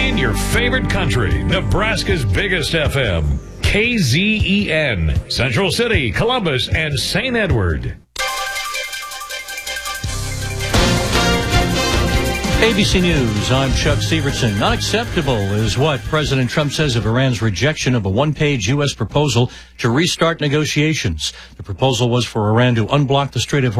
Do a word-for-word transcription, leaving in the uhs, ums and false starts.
Playing your favorite country, Nebraska's biggest F M. K Z E N, Central City, Columbus, and Saint Edward. A B C News, I'm Chuck Severson. Unacceptable is what President Trump says of Iran's rejection of a one-page U S proposal to restart negotiations. The proposal was for Iran to unblock the Strait of